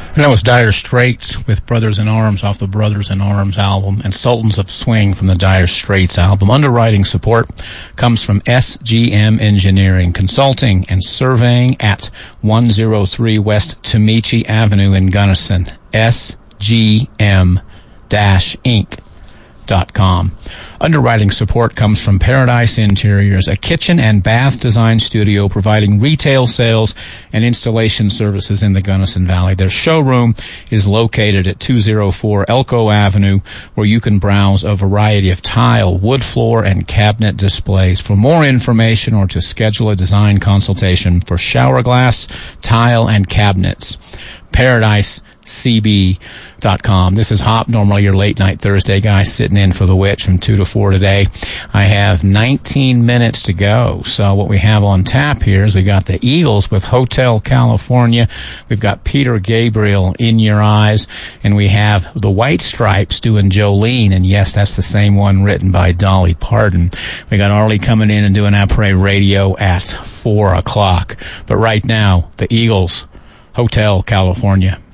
And that was Dire Straits with Brothers in Arms off the Brothers in Arms album, and Sultans of Swing from the Dire Straits album. Underwriting support comes from SGM Engineering, Consulting and Surveying at 103 West Tomichi Avenue in Gunnison. SGM-Inc.com. Underwriting support comes from Paradise Interiors, a kitchen and bath design studio providing retail sales and installation services in the Gunnison Valley. Their showroom is located at 204 Elko Avenue, where you can browse a variety of tile, wood floor, and cabinet displays. For more information or to schedule a design consultation for shower glass, tile, and cabinets, ParadiseCB.com. This is Hop, normally your late night Thursday guy, sitting in for the Witch from 2 to 4 today. I have 19 minutes to go. So what we have on tap here is we got the Eagles with Hotel California. We've got Peter Gabriel, In Your Eyes. And we have the White Stripes doing Jolene. And yes, that's the same one written by Dolly Parton. We got Arlie coming in and doing Après Radio at 4 o'clock. But right now, the Eagles, Hotel California.